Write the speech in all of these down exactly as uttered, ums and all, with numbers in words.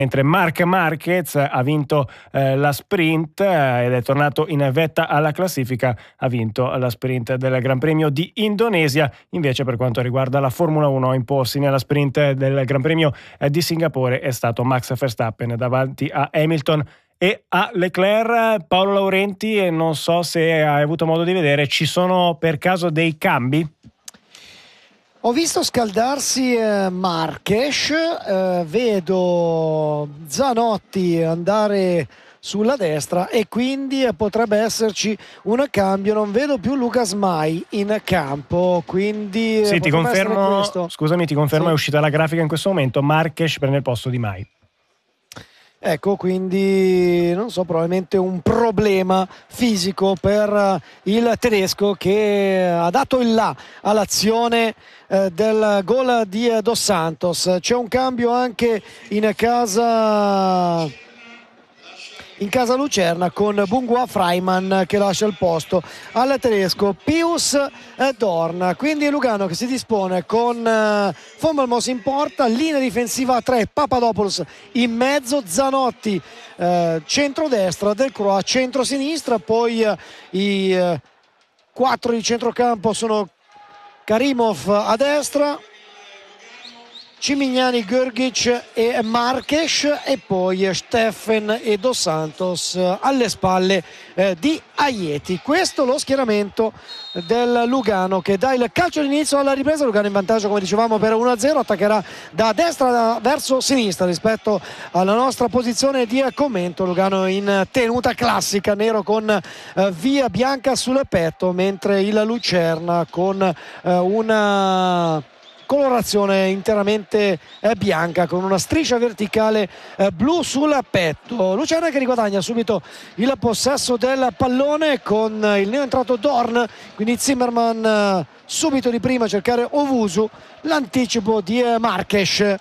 mentre Marc Marquez ha vinto eh, la sprint eh, ed è tornato in vetta alla classifica, ha vinto la sprint del Gran Premio di Indonesia. Invece per quanto riguarda la Formula uno, a imporsi nella sprint del Gran Premio eh, di Singapore è stato Max Verstappen davanti a Hamilton e a Leclerc. Paolo Laurenti, e non so se hai avuto modo di vedere, ci sono per caso dei cambi? Ho visto scaldarsi eh, Marques, eh, vedo Zanotti andare sulla destra e quindi eh, potrebbe esserci un cambio. Non vedo più Lucas Mai in campo, quindi sì, ti confermo, scusami, ti confermo, sì. È uscita la grafica in questo momento, Marques prende il posto di Mai. Ecco, quindi non so, probabilmente un problema fisico per il tedesco, che ha dato il là all'azione eh, del gol di Dos Santos. C'è un cambio anche in casa in casa Lucerna, con Bungua Freiman che lascia il posto al tedesco Pius Dorn. Quindi Lugano che si dispone con uh, Von Malmos in porta, linea difensiva a tre, Papadopoulos in mezzo, Zanotti uh, centrodestra, Del Croix centrosinistra, poi uh, i uh, quattro di centrocampo sono Karimov a destra, Cimignani, Grgic e Marques, e poi Steffen e Dos Santos alle spalle eh, di Aieti. Questo lo schieramento del Lugano, che dà il calcio d'inizio alla ripresa. Lugano in vantaggio, come dicevamo, per uno a zero, attaccherà da destra verso sinistra rispetto alla nostra posizione di commento. Lugano in tenuta classica, nero con eh, via bianca sul petto, mentre il Lucerna con eh, una colorazione interamente eh, bianca, con una striscia verticale eh, blu sul petto. Lucerna che riguadagna subito il possesso del pallone con il neoentrato Dorn, quindi Zimmerman eh, subito di prima a cercare Owusu, l'anticipo di eh, Marques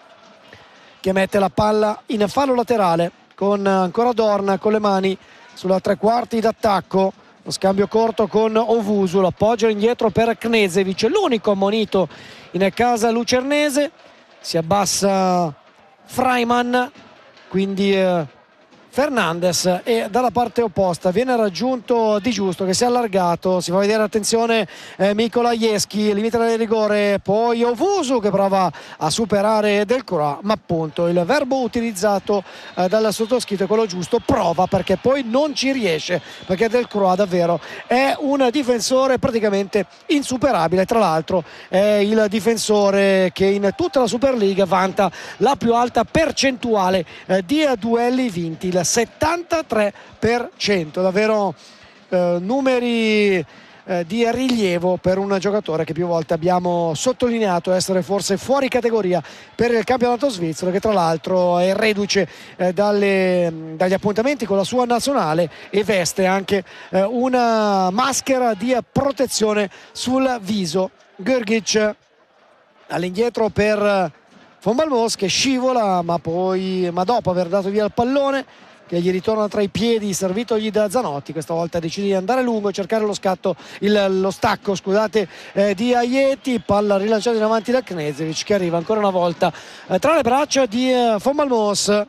che mette la palla in fallo laterale con eh, ancora Dorn con le mani sulla tre quarti d'attacco. Lo scambio corto con Owusu, l'appoggio indietro per Knežević, l'unico ammonito in casa lucernese. Si abbassa Freiman, quindi eh, Fernandes, e dalla parte opposta viene raggiunto Di Giusto, che si è allargato, si fa vedere, attenzione, eh, Mikolajewski, limite del rigore, poi Owusu che prova a superare Del Croix, ma appunto il verbo utilizzato eh, dal sottoscritto è quello giusto, prova, perché poi non ci riesce, perché Del Croix davvero è un difensore praticamente insuperabile. Tra l'altro è il difensore che in tutta la Superliga vanta la più alta percentuale eh, di duelli vinti, il settantatré per cento, davvero eh, numeri eh, di rilievo per un giocatore che più volte abbiamo sottolineato essere forse fuori categoria per il campionato svizzero, che tra l'altro è reduce eh, dalle, dagli appuntamenti con la sua nazionale e veste anche eh, una maschera di protezione sul viso. Grgic all'indietro per Von Malmos che scivola, ma poi ma dopo aver dato via il pallone che gli ritorna tra i piedi, servitogli da Zanotti, questa volta decide di andare lungo e cercare lo scatto, il, lo stacco scusate eh, di Aieti, palla rilanciata in avanti da Knežević, che arriva ancora una volta eh, tra le braccia di eh, Von Malmos.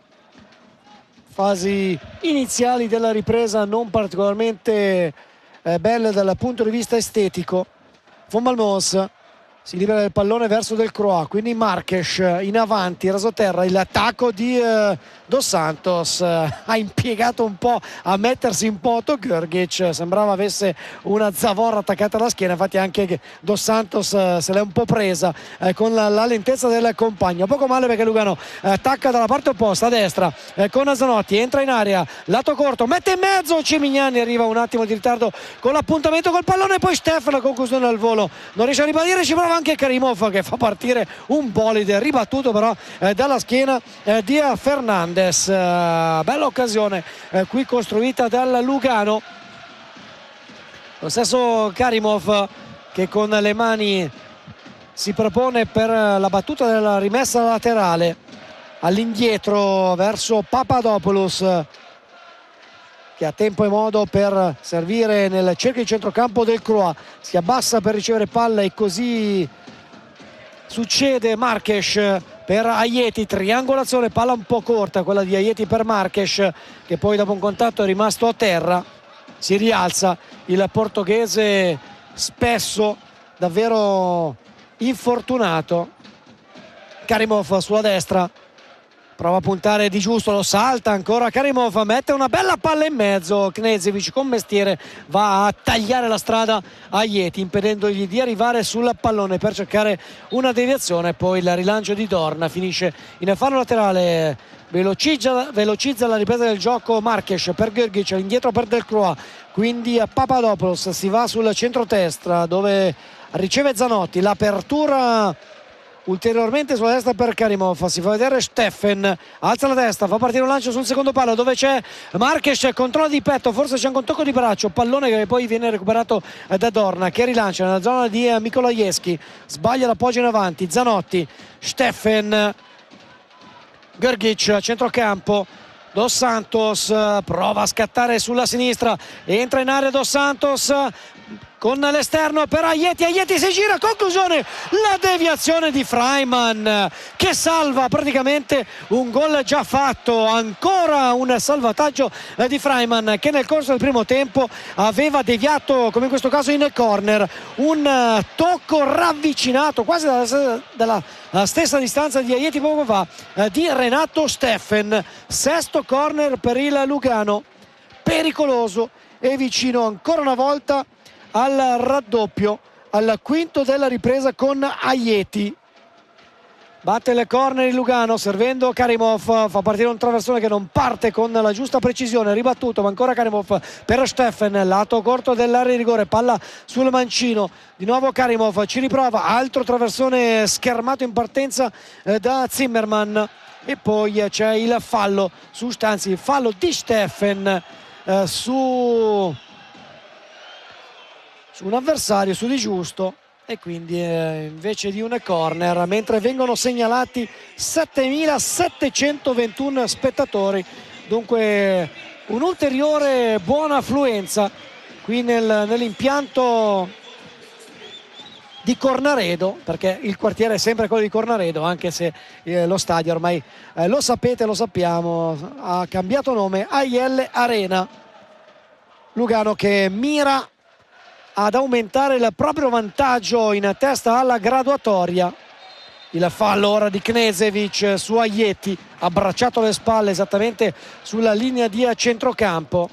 Fasi iniziali della ripresa non particolarmente eh, belle dal punto di vista estetico. Von Malmos si libera del pallone verso Del Croix, quindi Marques in avanti, rasoterra, il attacco di eh, Dos Santos, eh, ha impiegato un po' a mettersi in poto Grgic, sembrava avesse una zavorra attaccata alla schiena, infatti anche Dos Santos eh, se l'è un po' presa eh, con la, la lentezza del compagno. Poco male perché Lugano eh, attacca dalla parte opposta a destra eh, con Zanotti, entra in area, lato corto, mette in mezzo Cimignani, arriva un attimo di ritardo con l'appuntamento col pallone, poi Steffen, la conclusione al volo non riesce a ribadire, ci prova anche Karimov che fa partire un bolide ribattuto però eh, dalla schiena eh, di Fernandes. Eh, bella occasione eh, qui costruita dal Lugano. Lo stesso Karimov che con le mani si propone per la battuta della rimessa laterale all'indietro verso Papadopoulos, che ha tempo e modo per servire nel cerchio di centrocampo Del Croix, si abbassa per ricevere palla e così succede Marques per Ajeti, triangolazione, palla un po' corta quella di Ajeti per Marques, che poi dopo un contatto è rimasto a terra. Si rialza il portoghese, spesso davvero infortunato. Karimov sulla destra, prova a puntare Di Giusto, lo salta ancora Karimov, mette una bella palla in mezzo. Knežević con mestiere va a tagliare la strada a Ajeti, impedendogli di arrivare sul pallone per cercare una deviazione. Poi il rilancio di Dorna finisce in fallo laterale, velocizza, velocizza la ripresa del gioco Marques per Grgić, indietro per Delcroix, quindi a Papadopoulos si va sul centro-destra dove riceve Zanotti, l'apertura ulteriormente sulla destra per Karimov, si fa vedere Steffen, alza la testa, fa partire un lancio sul secondo palo dove c'è Marques, controllo di petto, forse c'è anche un tocco di braccio, pallone che poi viene recuperato da Dorna che rilancia nella zona di Mikolajewski, sbaglia l'appoggio in avanti, Zanotti, Steffen, Grgić a centrocampo, Dos Santos prova a scattare sulla sinistra, entra in area Dos Santos con l'esterno per Ajeti, Ajeti si gira, conclusione, la deviazione di Freiman che salva praticamente un gol già fatto. Ancora un salvataggio di Freiman che nel corso del primo tempo aveva deviato, come in questo caso in corner, un tocco ravvicinato quasi dalla, dalla stessa distanza di Ajeti poco fa, di Renato Steffen. Sesto corner per il Lugano, pericoloso e vicino ancora una volta al raddoppio, al quinto della ripresa con Ajeti. Batte il corner il Lugano servendo Karimov, fa partire un traversone che non parte con la giusta precisione, ribattuto ma ancora Karimov per Steffen, lato corto dell'area di rigore, palla sul mancino, di nuovo Karimov ci riprova, altro traversone schermato in partenza eh, da Zimmermann, e poi c'è il fallo su Stanzi, il fallo di Steffen eh, su un avversario, su Di Giusto, e quindi eh, invece di un corner, mentre vengono segnalati settemilasettecentoventuno spettatori, dunque un'ulteriore buona affluenza qui nel, nell'impianto di Cornaredo, perché il quartiere è sempre quello di Cornaredo, anche se eh, lo stadio ormai eh, lo sapete, lo sappiamo, ha cambiato nome, A I L Arena. Lugano che mira ad aumentare il proprio vantaggio in testa alla graduatoria. Il fallo ora di Knežević su Ajeti, abbracciato alle spalle esattamente sulla linea di centrocampo.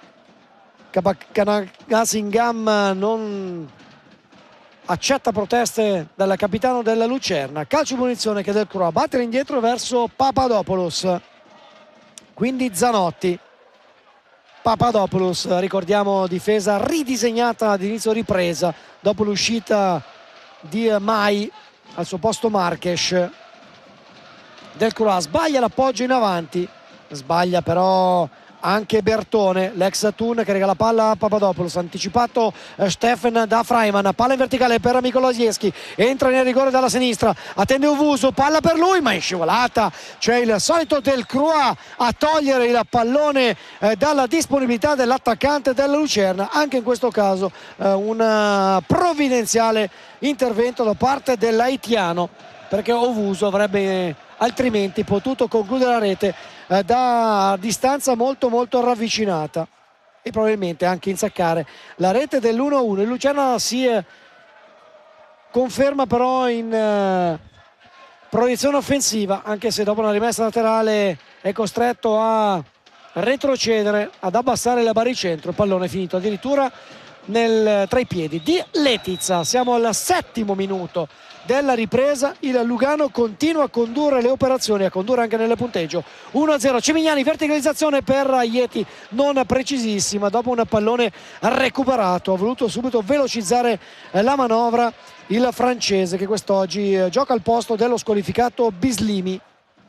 Kanagazingam non accetta proteste dal capitano della Lucerna. Calcio di punizione che Delcroix battere indietro verso Papadopoulos, quindi Zanotti. Papadopoulos, ricordiamo, difesa ridisegnata ad inizio ripresa dopo l'uscita di Mai, al suo posto Marques. Delcroix sbaglia l'appoggio in avanti, sbaglia però anche Bertone, l'ex Thun che regala palla a Papadopoulos, anticipato Steffen da Freiman, palla in verticale per Mikolajewski, entra nel rigore dalla sinistra, attende Owusu, palla per lui ma in scivolata c'è il solito Delcroix a togliere il pallone eh, dalla disponibilità dell'attaccante della Lucerna. Anche in questo caso eh, un provvidenziale intervento da parte dell'haitiano, perché Owusu avrebbe altrimenti potuto concludere la rete eh, da distanza molto molto ravvicinata e probabilmente anche insaccare la rete dell'uno a uno. Il Lucerna si eh, conferma però in eh, proiezione offensiva, anche se dopo una rimessa laterale è costretto a retrocedere, ad abbassare la baricentro. Il pallone è finito addirittura nel, tra i piedi di Letizia. Siamo al settimo minuto della ripresa, il Lugano continua a condurre le operazioni, a condurre anche nel punteggio. Uno a zero, Cimignani, verticalizzazione per Ajeti non precisissima, dopo un pallone recuperato ha voluto subito velocizzare la manovra il francese, che quest'oggi gioca al posto dello squalificato Bislimi.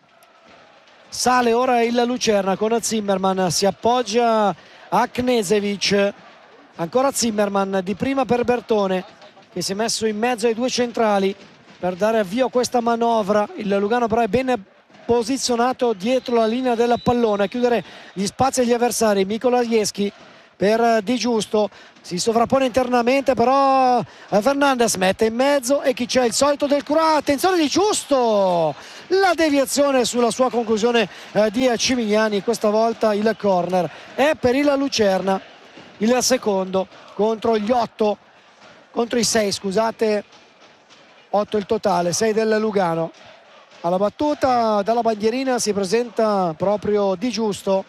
Sale ora il Lucerna con Zimmermann, si appoggia a Knežević, ancora Zimmermann, di prima per Bertone che si è messo in mezzo ai due centrali per dare avvio a questa manovra. Il Lugano però è ben posizionato dietro la linea del pallone a chiudere gli spazi agli avversari. Mikolajewski per Di Giusto, si sovrappone internamente però Fernandez mette in mezzo, e chi c'è? Il solito Delcroix, attenzione Di Giusto, la deviazione sulla sua conclusione eh, di Cimignani. Questa volta il corner è per il Lucerna, il secondo contro gli otto, contro i sei, scusate, otto il totale, sei del Lugano. Alla battuta dalla bandierina si presenta proprio Di Giusto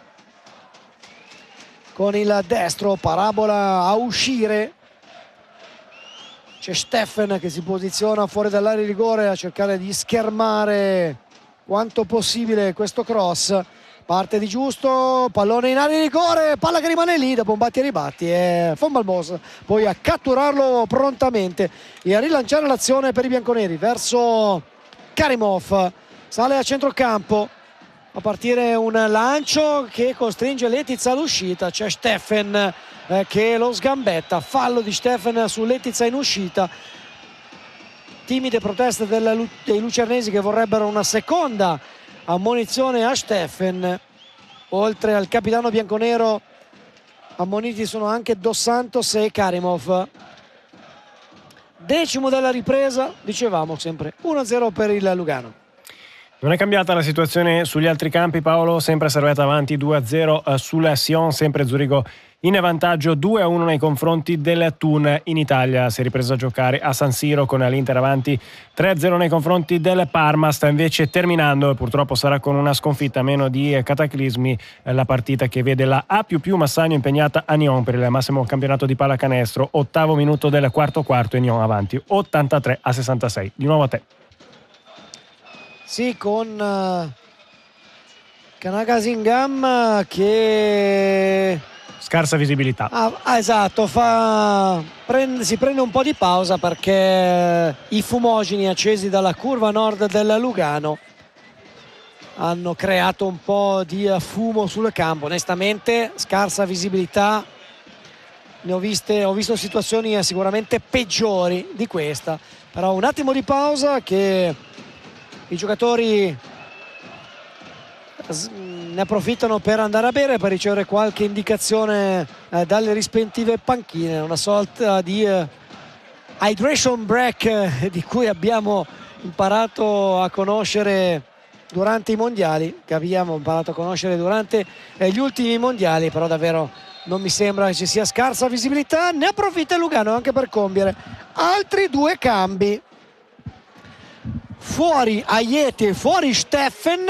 con il destro, parabola a uscire. C'è Steffen che si posiziona fuori dall'area di rigore a cercare di schermare quanto possibile questo cross. Parte Di Giusto, pallone in area di rigore, palla che rimane lì, da bombatti e ribatti, e Von Balmos poi a catturarlo prontamente e a rilanciare l'azione per i bianconeri verso Karimov. Sale a centrocampo, a partire un lancio che costringe Letizia all'uscita. C'è Steffen eh, che lo sgambetta, fallo di Steffen su Letizia in uscita. Timide proteste del, dei lucernesi che vorrebbero una seconda ammonizione a Steffen. Oltre al capitano bianconero ammoniti sono anche Dos Santos e Karimov. Decimo della ripresa, dicevamo sempre uno a zero per il Lugano. Non è cambiata la situazione sugli altri campi, Paolo, sempre Servette avanti due a zero sul Sion, sempre Zurigo in vantaggio due a uno nei confronti del Thun. In Italia si è ripreso a giocare a San Siro con l'Inter avanti tre a zero nei confronti del Parma. Sta invece terminando, purtroppo sarà con una sconfitta a meno di cataclismi, la partita che vede la A più più Massagno impegnata a Nyon per il massimo campionato di pallacanestro. Ottavo minuto del quarto quarto e Nyon avanti ottantatré a sessantasei. Di nuovo a te. Sì, con uh, Kanagazingam che scarsa visibilità. Ah, ah, esatto, fa, prende, si prende un po' di pausa perché i fumogeni accesi dalla curva nord del Lugano hanno creato un po' di fumo sul campo. Onestamente scarsa visibilità, ne ho viste, ho visto situazioni sicuramente peggiori di questa, però un attimo di pausa che i giocatori ne approfittano per andare a bere, per ricevere qualche indicazione eh, dalle rispettive panchine, una sorta di eh, hydration break eh, di cui abbiamo imparato a conoscere durante i mondiali, che abbiamo imparato a conoscere durante eh, gli ultimi mondiali, però davvero non mi sembra che ci sia scarsa visibilità. Ne approfitta il Lugano anche per compiere altri due cambi. Fuori Aieti e fuori Steffen,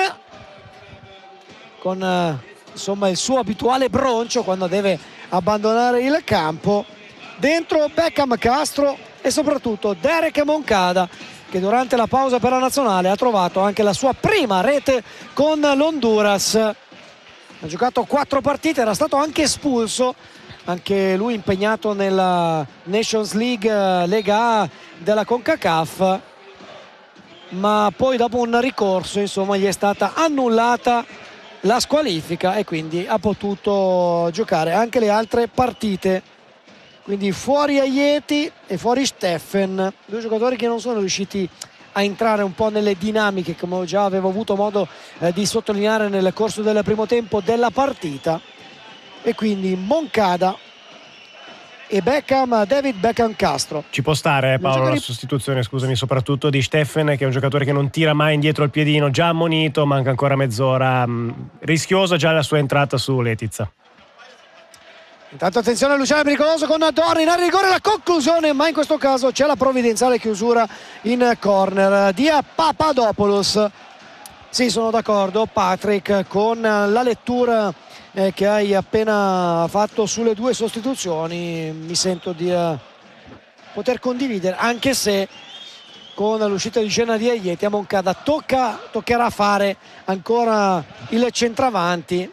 con eh, insomma il suo abituale broncio quando deve abbandonare il campo. Dentro Beckham Castro e soprattutto Derek Moncada, che durante la pausa per la nazionale ha trovato anche la sua prima rete con l'Honduras. Ha giocato quattro partite, era stato anche espulso, anche lui impegnato nella Nations League Lega A della CONCACAF, ma poi dopo un ricorso insomma gli è stata annullata la squalifica e quindi ha potuto giocare anche le altre partite. Quindi fuori Aieti e fuori Steffen, due giocatori che non sono riusciti a entrare un po' nelle dinamiche, come già avevo avuto modo eh, di sottolineare nel corso del primo tempo della partita. E quindi Moncada e Beckham, David Beckham Castro. Ci può stare, Paolo, giocatori... la sostituzione, scusami, soprattutto di Steffen, che è un giocatore che non tira mai indietro il piedino, già ammonito, manca ancora mezz'ora, rischiosa già la sua entrata su Letizia. Intanto attenzione a Luciano pericoloso con Dorni in area di rigore, la conclusione, ma in questo caso c'è la provvidenziale chiusura in corner di Papadopoulos. Sì, sono d'accordo Patrick con la lettura eh, che hai appena fatto sulle due sostituzioni. Mi sento di eh, poter condividere, anche se con l'uscita di scena di Aieti a Moncada tocca, toccherà fare ancora il centravanti,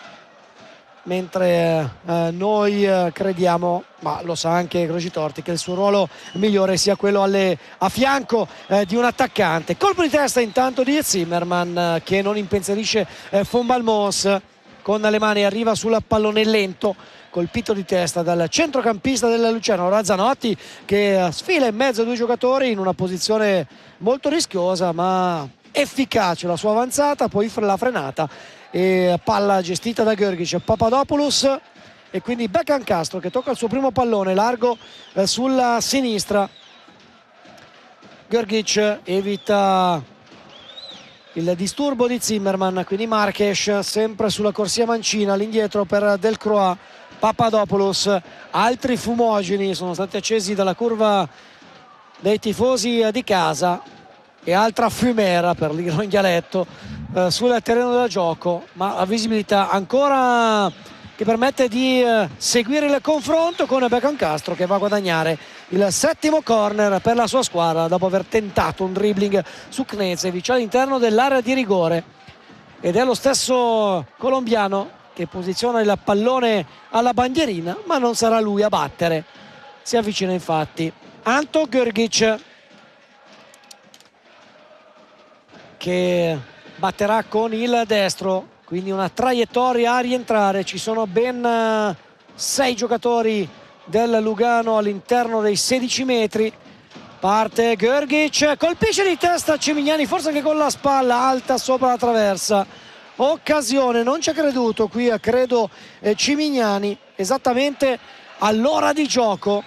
mentre eh, noi eh, crediamo, ma lo sa anche Croci Torti, che il suo ruolo migliore sia quello alle, a fianco eh, di un attaccante. Colpo di testa intanto di Zimmerman eh, che non impensierisce eh, Von Balmos, con le mani arriva sul pallone lento, colpito di testa dal centrocampista del Lucerno Razzanotti, che sfila in mezzo a due giocatori in una posizione molto rischiosa ma efficace la sua avanzata, poi la frenata e palla gestita da Görgic. Papadopoulos e quindi Beckham Castro che tocca il suo primo pallone largo eh, sulla sinistra. Görgic evita il disturbo di Zimmerman, quindi Marques sempre sulla corsia mancina, all'indietro per Delcroix, Papadopoulos, altri fumogeni sono stati accesi dalla curva dei tifosi di casa e altra fumera per l'Inghialetto eh, sul terreno da gioco, ma la visibilità ancora che permette di eh, seguire il confronto con Becan Castro, che va a guadagnare il settimo corner per la sua squadra dopo aver tentato un dribbling su Knežević all'interno dell'area di rigore, ed è lo stesso colombiano che posiziona il pallone alla bandierina, ma non sarà lui a battere. Si avvicina infatti Anto Grgić, che batterà con il destro, quindi una traiettoria a rientrare. Ci sono ben sei giocatori del Lugano all'interno dei sedici metri. Parte Grgić, colpisce di testa Cimignani, forse anche con la spalla alta sopra la traversa. Occasione, non ci ha creduto qui, credo eh, Cimignani, esattamente all'ora di gioco.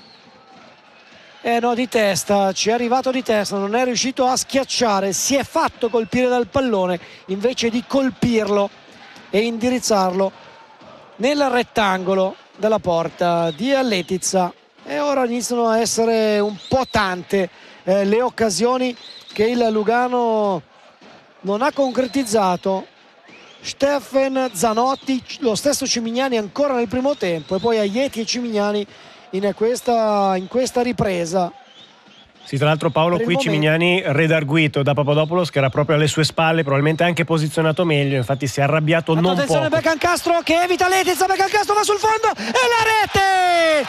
Eh no, di testa, ci è arrivato di testa, non è riuscito a schiacciare, si è fatto colpire dal pallone invece di colpirlo e indirizzarlo nel rettangolo della porta di Letizia. E ora iniziano a essere un po' tante eh, le occasioni che il Lugano non ha concretizzato. Steffen, Zanotti, lo stesso Cimignani ancora nel primo tempo, e poi Ajeti e Cimignani in questa, in questa ripresa. Sì, tra l'altro Paolo, qui Cimignani redarguito da Papadopoulos, che era proprio alle sue spalle, probabilmente anche posizionato meglio, infatti si è arrabbiato non poco. Attenzione Becan Castro che evita Letizia, Becan Castro va sul fondo e la rete!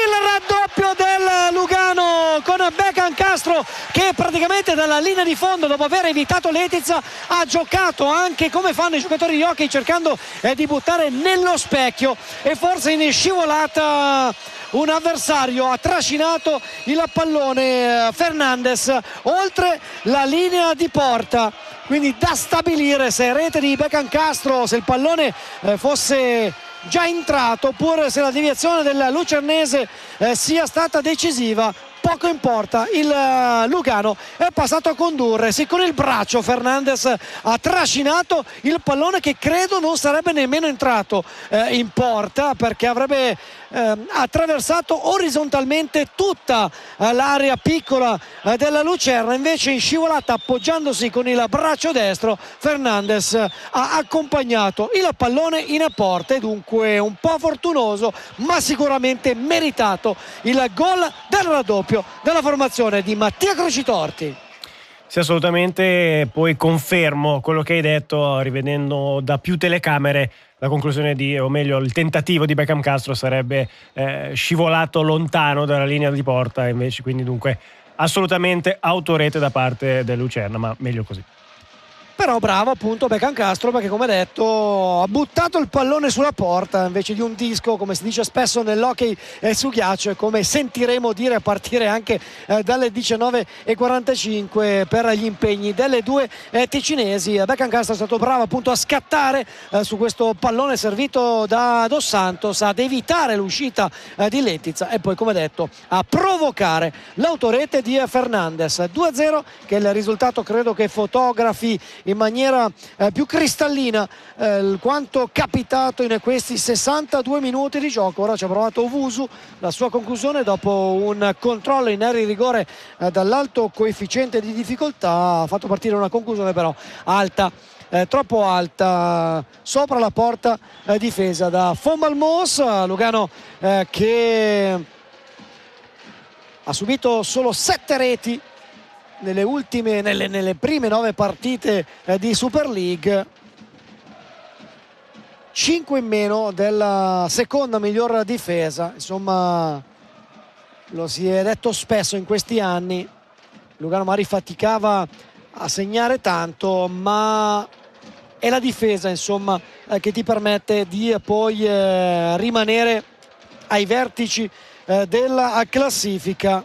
Il raddoppio del Lugano con Becan Castro, che praticamente dalla linea di fondo, dopo aver evitato Letizia, ha giocato anche come fanno i giocatori di hockey, cercando eh, di buttare nello specchio, e forse in scivolata un avversario ha trascinato il pallone Fernandes oltre la linea di porta, quindi da stabilire se rete di Becan Castro, se il pallone eh, fosse già entrato, oppure se la deviazione del lucernese eh, sia stata decisiva. Poco importa, il Lugano è passato a condurre. Sì, con il braccio Fernandes ha trascinato il pallone, che credo non sarebbe nemmeno entrato eh, in porta, perché avrebbe eh, attraversato orizzontalmente tutta eh, l'area piccola eh, della Lucerna. Invece in scivolata, appoggiandosi con il braccio destro, Fernandes ha accompagnato il pallone in porta, e dunque un po' fortunoso ma sicuramente meritato il gol del raddoppio della formazione di Mattia Crocitorti. Sì, assolutamente. Poi confermo quello che hai detto, rivedendo da più telecamere la conclusione di, o meglio il tentativo di Becan Castro sarebbe eh, scivolato lontano dalla linea di porta, invece, quindi dunque assolutamente autorete da parte del Lucerna, ma meglio così. Però bravo appunto Becan Castro, perché come detto ha buttato il pallone sulla porta invece di un disco, come si dice spesso nell'hockey eh, su ghiaccio, e come sentiremo dire a partire anche eh, dalle diciannove e quarantacinque per gli impegni delle due eh, ticinesi. Becan Castro è stato bravo appunto a scattare eh, su questo pallone servito da Dos Santos, ad evitare l'uscita eh, di Letizia, e poi come detto a provocare l'autorete di Fernandes. Due a zero, che è il risultato credo che fotografi in maniera eh, più cristallina eh, quanto capitato in questi sessantadue minuti di gioco. Ora ci ha provato Owusu, la sua conclusione dopo un controllo in area di rigore eh, dall'alto coefficiente di difficoltà, ha fatto partire una conclusione però alta, eh, troppo alta, sopra la porta eh, difesa da Von Malmos. Lugano eh, che ha subito solo sette reti nelle ultime nelle, nelle prime nove partite eh, di Super League, cinque in meno della seconda miglior difesa. Insomma, lo si è detto spesso in questi anni, Lugano magari faticava a segnare tanto, ma è la difesa insomma eh, che ti permette di eh, poi eh, rimanere ai vertici eh, della classifica.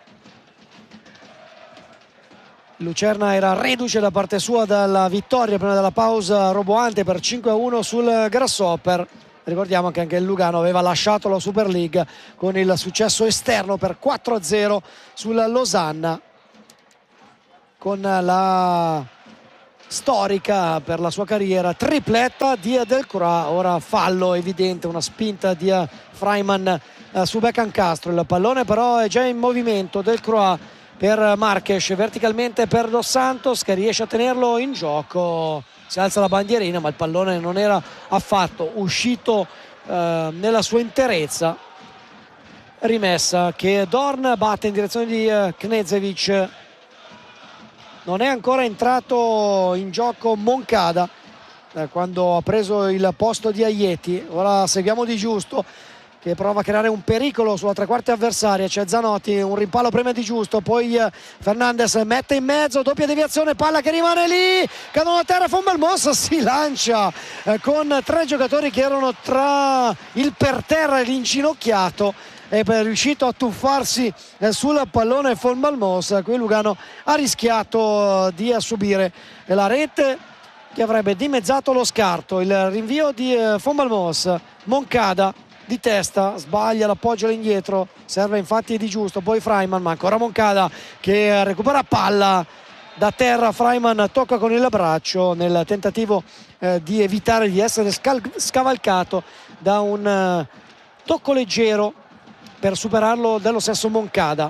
Lucerna era reduce da parte sua dalla vittoria prima della pausa roboante per cinque a uno sul Grasshopper. Ricordiamo che anche il Lugano aveva lasciato la Super League con il successo esterno per quattro a zero sulla Losanna, con la storica per la sua carriera, tripletta di Delcroix. Ora fallo evidente, una spinta di Freiman eh, su Beckham Castro, il pallone però è già in movimento. Delcroix per Marques, verticalmente per Dos Santos che riesce a tenerlo in gioco, si alza la bandierina ma il pallone non era affatto uscito eh, nella sua interezza. Rimessa che Dorn batte in direzione di eh, Knežević. Non è ancora entrato in gioco Moncada eh, quando ha preso il posto di Ajeti. Ora seguiamo Di Giusto che prova a creare un pericolo sulla tre quarti avversaria. C'è Zanotti, un rimpallo prima Di Giusto, poi eh, Fernandes mette in mezzo, doppia deviazione, palla che rimane lì, cadono a terra. Von Balmos si lancia eh, con tre giocatori che erano tra il per terra e l'inginocchiato, è riuscito a tuffarsi eh, sul pallone Von Balmos. Qui Lugano ha rischiato eh, di subire la rete che avrebbe dimezzato lo scarto. Il rinvio di eh, Von Balmos, Moncada di testa, sbaglia l'appoggio all'indietro, serve infatti Di Giusto, poi Freiman, ma ancora Moncada che recupera palla da terra. Freiman tocca con il braccio nel tentativo eh, di evitare di essere scal- scavalcato da un eh, tocco leggero per superarlo dello stesso Moncada.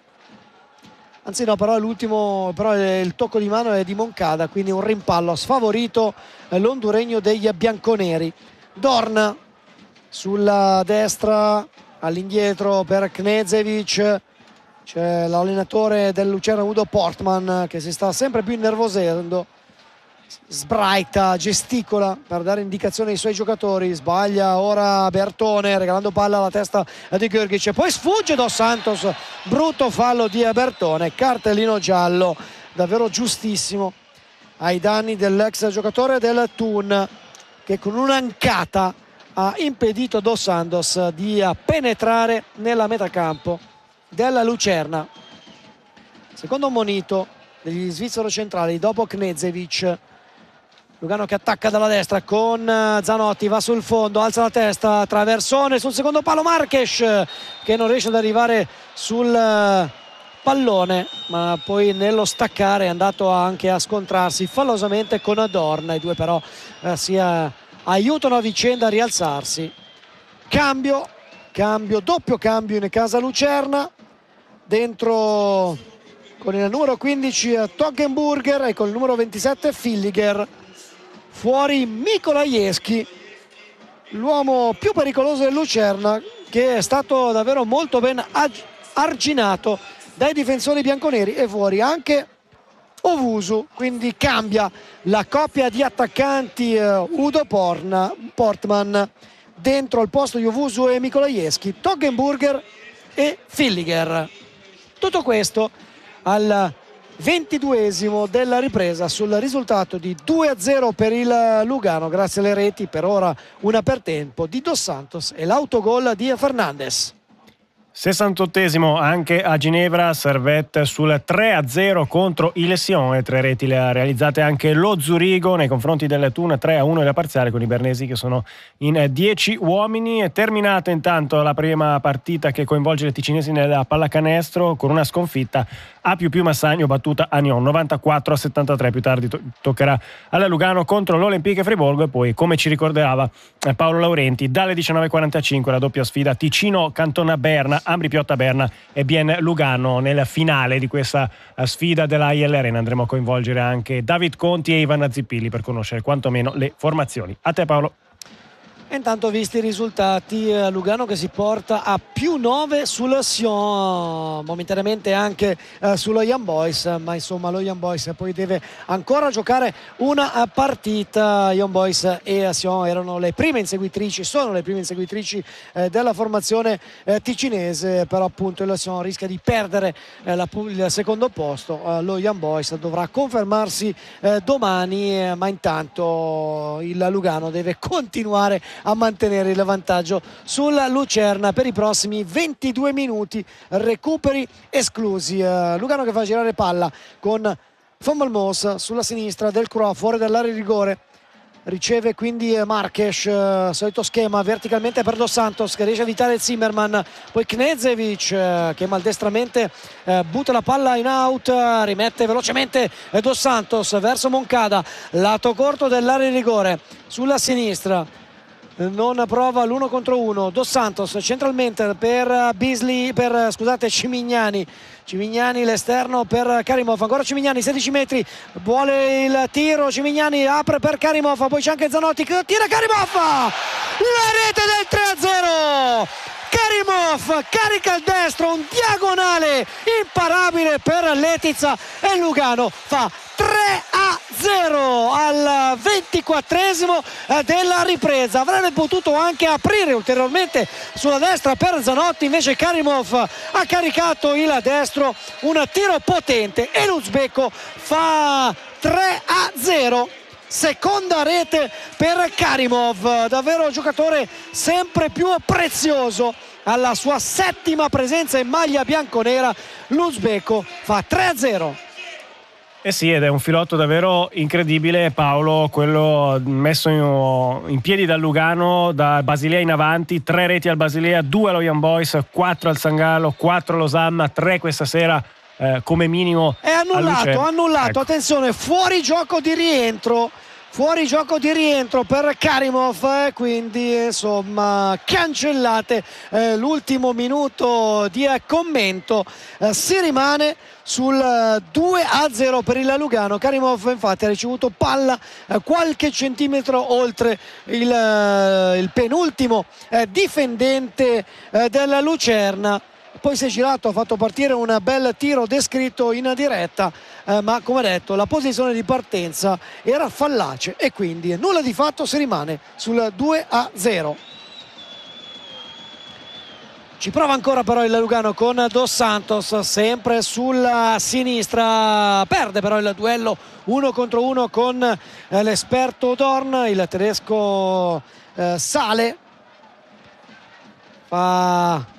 Anzi no, però l'ultimo, però il tocco di mano è di Moncada, quindi un rimpallo, ha sfavorito l'onduregno degli bianconeri. Dorn sulla destra, all'indietro per Knežević, c'è l'allenatore del Lucerna Udo Portman che si sta sempre più innervosendo, sbraita, gesticola per dare indicazioni ai suoi giocatori. Sbaglia ora Bertone regalando palla alla testa di Grgić e poi sfugge Dos Santos, brutto fallo di Bertone, cartellino giallo davvero giustissimo ai danni dell'ex giocatore del Thun che con un'ancata ha impedito Dos Santos di penetrare nella metacampo della Lucerna. Secondo monito degli svizzero centrali dopo Knežević. Lugano che attacca dalla destra con Zanotti, va sul fondo, alza la testa, traversone sul secondo palo, Marques che non riesce ad arrivare sul pallone, ma poi nello staccare è andato anche a scontrarsi fallosamente con Dorn. I due però eh, si eh, aiutano a vicenda a rialzarsi. Cambio, cambio, doppio cambio in casa Lucerna, dentro con il numero quindici Toggenburger e con il numero ventisette Filliger. Fuori Mikolajewski, l'uomo più pericoloso del Lucerna, che è stato davvero molto ben arginato dai difensori bianconeri, e fuori anche Owusu, quindi cambia la coppia di attaccanti eh, Udo Porna, Portman dentro al posto di Owusu e Mikolajewski, Toggenburger e Filliger. Tutto questo al ventiduesimo della ripresa sul risultato di due a zero per il Lugano, grazie alle reti, per ora una per tempo di Dos Santos e l'autogol di Fernandes. sessantottesimo anche a Ginevra, Servette sul tre a zero contro il Sion, e tre reti le ha realizzate anche lo Zurigo nei confronti del Thun, tre a uno la parziale, con i bernesi che sono in dieci uomini. È terminata intanto la prima partita che coinvolge le ticinesi nella pallacanestro con una sconfitta a più più Massagno, battuta a Nyon novantaquattro a settantatré. Più tardi to- toccherà alla Lugano contro l'Olympique Friburgo, e poi, come ci ricordava eh, Paolo Laurenti, dalle diciannove e quarantacinque la doppia sfida Ticino-Cantona-Berna, Ambri Piotta-Berna e Bien Lugano. Nel finale di questa uh, sfida della I L Arena andremo a coinvolgere anche David Conti e Ivan Zippilli per conoscere quantomeno le formazioni. A te Paolo. E intanto, visti i risultati, eh, Lugano che si porta a più nove sul Sion, momentaneamente anche eh, sullo Young Boys, ma insomma lo Young Boys poi deve ancora giocare una partita. Young Boys e Sion erano le prime inseguitrici, sono le prime inseguitrici eh, della formazione eh, ticinese, però appunto il Sion rischia di perdere eh, la, il secondo posto. Eh, lo Young Boys dovrà confermarsi eh, domani, eh, ma intanto il Lugano deve continuare a mantenere il vantaggio sulla Lucerna per i prossimi ventidue minuti, recuperi esclusi. uh, Lugano che fa girare palla con Von Balmos sulla sinistra, Delcroix fuori dall'area di rigore, riceve quindi Marques, eh, solito schema verticalmente per Dos Santos che riesce a evitare Zimmerman, poi Knežević eh, che maldestramente eh, butta la palla in out, eh, rimette velocemente eh, Dos Santos verso Moncada, lato corto dell'area di rigore sulla sinistra. Non prova l'uno contro uno. Dos Santos centralmente per Beasley, per scusate Cimignani. Cimignani l'esterno per Karimov, ancora Cimignani, sedici metri, vuole il tiro, Cimignani apre per Karimov, poi c'è anche Zanotti, tira Karimov, la rete del tre a zero. Karimov carica il destro, un diagonale imparabile per Letizia e Lugano fa tre a zero al ventiquattresimo della ripresa. Avrebbe potuto anche aprire ulteriormente sulla destra per Zanotti, invece Karimov ha caricato il destro, un tiro potente e l'Uzbeko fa tre a zero. Seconda rete per Karimov, davvero un giocatore sempre più prezioso. Alla sua settima presenza in maglia bianconera, l'Uzbeko fa tre a zero. Eh sì, ed è un filotto davvero incredibile, Paolo, quello messo in, in piedi dal Lugano, da Basilea in avanti, tre reti al Basilea, due allo Young Boys, quattro al San Gallo, quattro allo Samma, tre questa sera eh, come minimo. È annullato, annullato, ecco. Attenzione, fuori gioco di rientro. Fuori gioco di rientro per Karimov, eh, quindi insomma cancellate eh, l'ultimo minuto di eh, commento, eh, si rimane sul eh, due a zero per il Lugano. Karimov infatti ha ricevuto palla eh, qualche centimetro oltre il, eh, il penultimo eh, difendente eh, della Lucerna. Poi si è girato, ha fatto partire un bel tiro descritto in diretta, eh, ma come detto la posizione di partenza era fallace e quindi nulla di fatto, si rimane sul due a zero. Ci prova ancora però il Lugano con Dos Santos sempre sulla sinistra, perde però il duello uno contro uno con eh, l'esperto Dorn, il tedesco eh, sale, fa...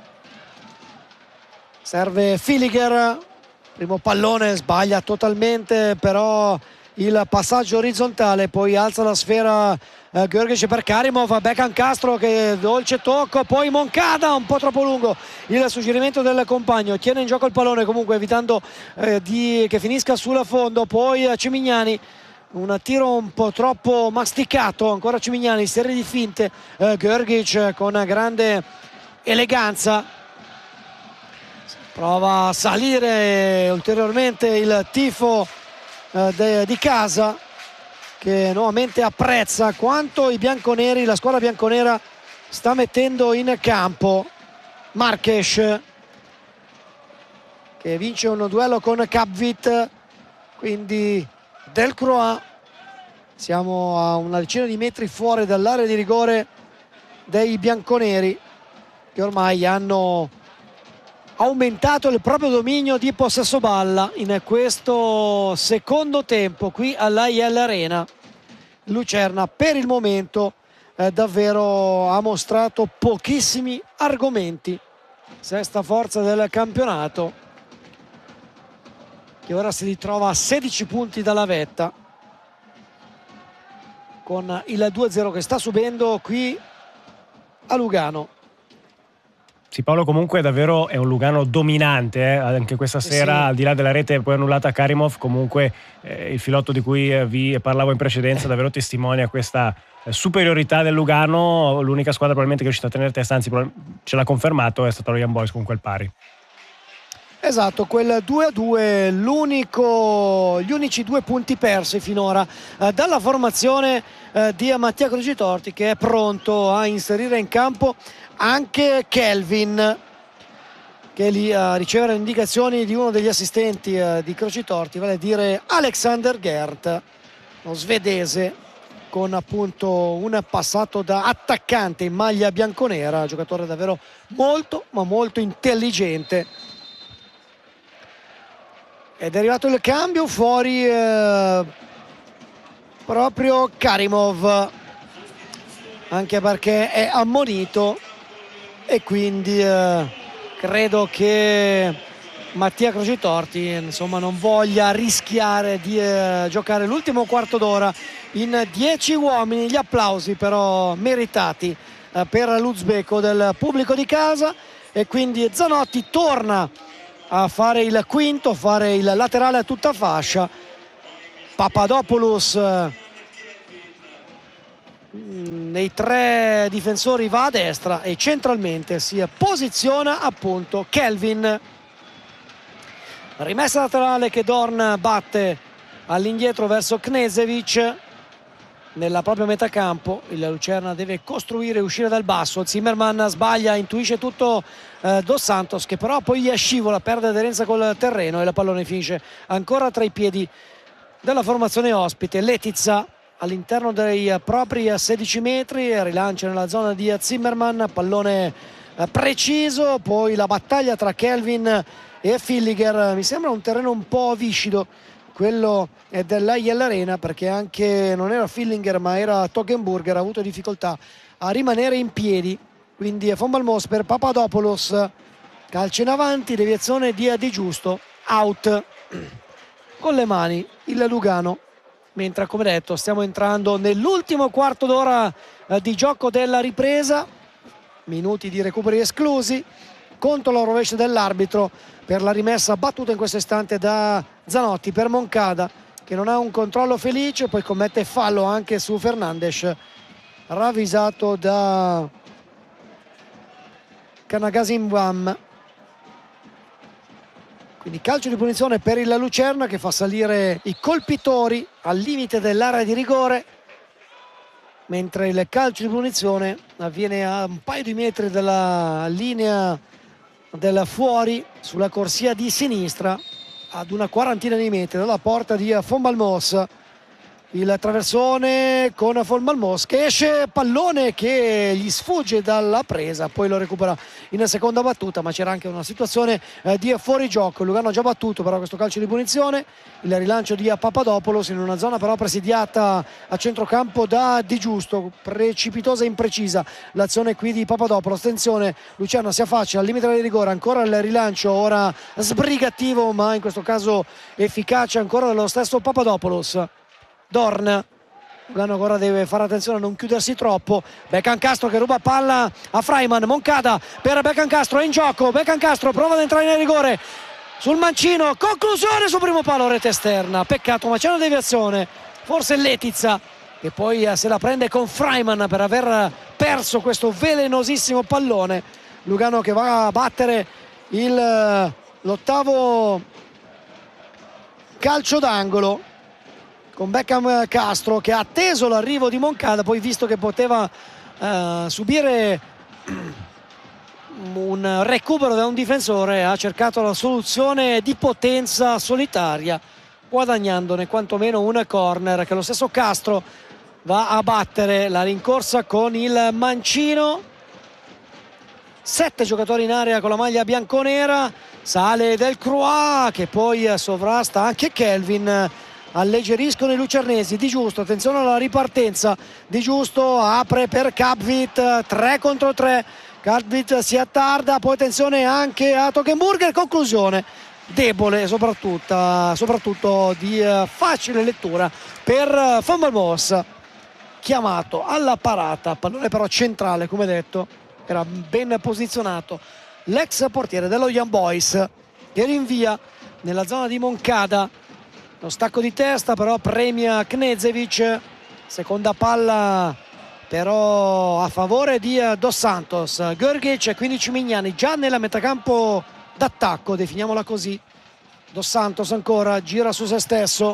serve Filiger, primo pallone, sbaglia totalmente però il passaggio orizzontale, poi alza la sfera eh, Görgic per Karimov, Bekan Castro che dolce tocco, poi Moncada un po' troppo lungo il suggerimento del compagno, tiene in gioco il pallone comunque evitando eh, di, che finisca sul fondo, poi eh, Cimignani, un tiro un po' troppo masticato, ancora Cimignani, serie di finte, eh, Görgic con grande eleganza prova a salire ulteriormente il tifo eh, de, di casa, che nuovamente apprezza quanto i bianconeri, la squadra bianconera sta mettendo in campo. Marques che vince un duello con Capvit, quindi Delcroix, siamo a una decina di metri fuori dall'area di rigore dei bianconeri che ormai hanno aumentato il proprio dominio di possesso palla in questo secondo tempo qui all'A I L Arena. Lucerna per il momento eh, davvero ha mostrato pochissimi argomenti, sesta forza del campionato, che ora si ritrova a sedici punti dalla vetta con il due a zero che sta subendo qui a Lugano. Sì, Paolo, comunque davvero è un Lugano dominante, eh? Anche questa sera, sì. Al di là della rete poi annullata a Karimov, comunque eh, il filotto di cui eh, vi parlavo in precedenza davvero testimonia questa eh, superiorità del Lugano. L'unica squadra probabilmente che è riuscita a tenere testa, anzi ce l'ha confermato, è stata lo Young Boys con quel pari. Esatto, quel due a due, l'unico, gli unici due punti persi finora eh, dalla formazione eh, di Mattia Crocitorti, che è pronto a inserire in campo anche Kelvin, che lì a uh, ricevere le indicazioni di uno degli assistenti uh, di Crocitorti, vale a dire Alexander Gert, lo svedese con appunto un passato da attaccante in maglia bianconera, giocatore davvero molto ma molto intelligente. Ed è arrivato il cambio, fuori eh, proprio Karimov, anche perché è ammonito, e quindi eh, credo che Mattia Crocitorti insomma non voglia rischiare di eh, giocare l'ultimo quarto d'ora in dieci uomini. Gli applausi però meritati eh, per l'Uzbeko del pubblico di casa, e quindi Zanotti torna a fare il quinto, fare il laterale a tutta fascia. Papadopoulos eh, nei tre difensori va a destra e centralmente si posiziona appunto Kelvin. Rimessa laterale che Dorn batte all'indietro verso Knežević nella propria metà campo. Il Lucerna deve costruire e uscire dal basso. Zimmerman sbaglia, intuisce tutto eh, Dos Santos, che però poi scivola, perde aderenza col terreno e la pallone finisce ancora tra i piedi della formazione ospite. Letizia all'interno dei propri sedici metri, rilancia nella zona di Zimmerman, pallone eh, preciso, poi la battaglia tra Kelvin e Filliger. Mi sembra un terreno un po' viscido quello dell'A I L Arena, perché anche non era Fillinger ma era Toggenburger, ha avuto difficoltà a rimanere in piedi. Quindi Von Balmos per Papadopoulos, calcio in avanti, deviazione di Di Giusto, out con le mani il Lugano, mentre come detto stiamo entrando nell'ultimo quarto d'ora di gioco della ripresa, minuti di recuperi esclusi. Conto la rovescia dell'arbitro per la rimessa battuta in questo istante da Zanotti per Moncada, che non ha un controllo felice, poi commette fallo anche su Fernandes, ravvisato da Kanagazimbam. Quindi calcio di punizione per il Lucerna, che fa salire i colpitori al limite dell'area di rigore, mentre il calcio di punizione avviene a un paio di metri dalla linea del fuori, sulla corsia di sinistra, ad una quarantina di metri dalla porta di Von Balmos. Il traversone con Von Balmos che esce, pallone che gli sfugge dalla presa, poi lo recupera in seconda battuta, ma c'era anche una situazione eh, di fuorigioco. Lugano ha già battuto però questo calcio di punizione. Il rilancio di Papadopoulos in una zona però presidiata a centrocampo da Di Giusto, precipitosa e imprecisa l'azione qui di Papadopoulos. Attenzione, Lucerna si affaccia al limite del rigore, ancora il rilancio, ora sbrigativo ma in questo caso efficace ancora dello stesso Papadopoulos. Dorn, Lugano ancora deve fare attenzione a non chiudersi troppo. Beccancastro che ruba palla a Freiman, Moncada per Beccancastro, è in gioco, Beccancastro prova ad entrare nel rigore sul mancino, conclusione sul primo palo, rete esterna, peccato ma c'è una deviazione, forse Letizia che poi se la prende con Freiman per aver perso questo velenosissimo pallone. Lugano che va a battere il, l'ottavo calcio d'angolo con Beckham Castro, che ha atteso l'arrivo di Moncada, poi visto che poteva uh, subire un recupero da un difensore ha cercato la soluzione di potenza solitaria, guadagnandone quantomeno un corner che lo stesso Castro va a battere. La rincorsa con il mancino, sette giocatori in area con la maglia bianconera, sale Del Croix che poi sovrasta anche Kelvin. Alleggeriscono i lucernesi. Di Giusto, attenzione alla ripartenza, Di Giusto apre per Kapvit, tre contro tre, Kapvit si attarda, poi attenzione anche a Toggenburger, conclusione debole soprattutto, soprattutto di facile lettura per Von Balmos, chiamato alla parata, pallone però centrale, come detto era ben posizionato l'ex portiere dello Young Boys, che rinvia nella zona di Moncada. Lo stacco di testa però premia Knežević, seconda palla però a favore di Dos Santos. Grgic e quindi Cimignani già nella metacampo d'attacco, definiamola così. Dos Santos ancora gira su se stesso,